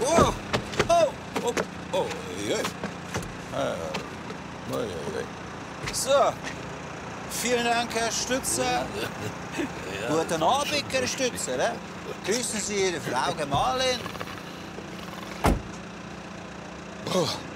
Oh, oh, oh, oh, je. So, vielen Dank, Herr Stützer. Guten Abend, Herr Stützer. Grüßen Sie Ihre Frau Gemahlin. Oh.